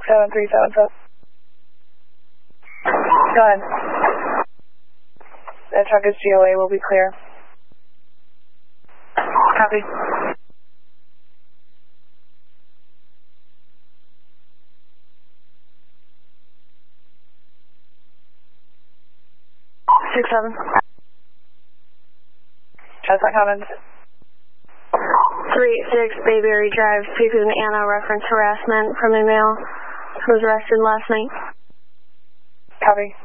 7377. Go ahead. That truck is GOA, will be clear. Copy. Six seven. That's my comments. 386 Bayberry Drive, speaking to Anna, reference harassment from a male who was arrested last night. Copy.